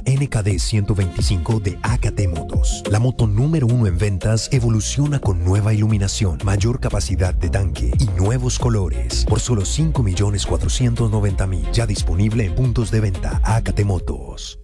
NKD 125 de AKT Motos. La moto número 1 en ventas evoluciona con nueva iluminación, mayor capacidad de tanque y nuevos colores. Por solo 5.490.000. Ya disponible en puntos de venta AKT Motos.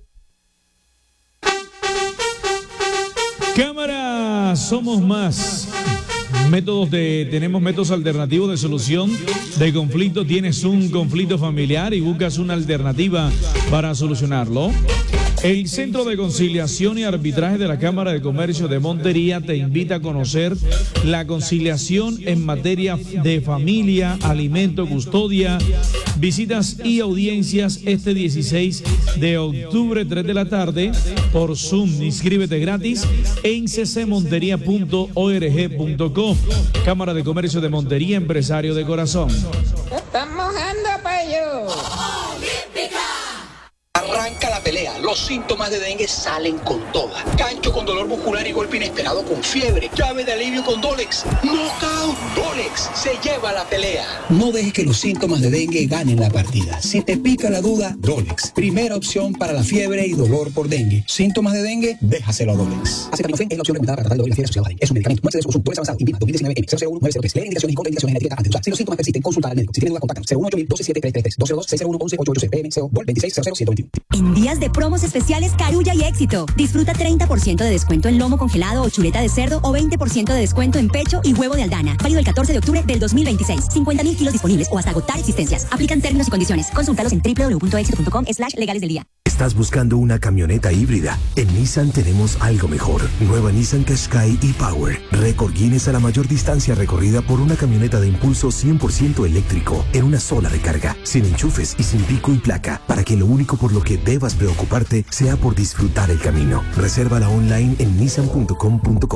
Cámara, somos más. Tenemos métodos alternativos de solución de conflicto. Tienes un conflicto familiar y buscas una alternativa para solucionarlo. El Centro de Conciliación y Arbitraje de la Cámara de Comercio de Montería te invita a conocer la conciliación en materia de familia, alimento, custodia, visitas y audiencias este 16 de octubre, 3 de la tarde, por Zoom. Inscríbete gratis en ccmontería.org.co. Cámara de Comercio de Montería, empresario de corazón. ¡Están mojando, payo! Arranca la pelea. Los síntomas de dengue salen con toda. Cancho con dolor muscular y golpe inesperado con fiebre. Llave de alivio con Dolex. ¡Knockout! Dolex se lleva la pelea. No dejes que los síntomas de dengue ganen la partida. Si te pica la duda, Dolex. Primera opción para la fiebre y dolor por dengue. Síntomas de dengue, déjaselo a Dolex. Acetaminofén es la opción recomendada para tratar el dolor y fiebre asociado a dengue. Es un medicamento. No excede su consumo. Puede ser avanzado. INVIMA 2019 M001903. Lee indicaciones y contraindicaciones en la etiqueta antes de usar. Si los síntomas persisten, consulta al médico. Si tiene duda, contáctanos. 018-127333. 202-601-1188. PMCO Vol 2600-121. En días de promos especiales Carulla y Éxito. Disfruta 30% de descuento en lomo congelado o chuleta de cerdo o 20% de descuento en pecho y huevo de Aldana. Válido el 14 de octubre del 2026. 50.000 kilos disponibles o hasta agotar existencias. Aplican términos y condiciones. Consúltalos en www.exito.com/legales del día. ¿Estás buscando una camioneta híbrida? En Nissan tenemos algo mejor. Nueva Nissan Qashqai e-Power. Récord Guinness a la mayor distancia recorrida por una camioneta de impulso 100% eléctrico en una sola recarga, sin enchufes y sin pico y placa, para que lo único por lo que debas preocuparte sea por disfrutar el camino. Resérvala online en nissan.com.co.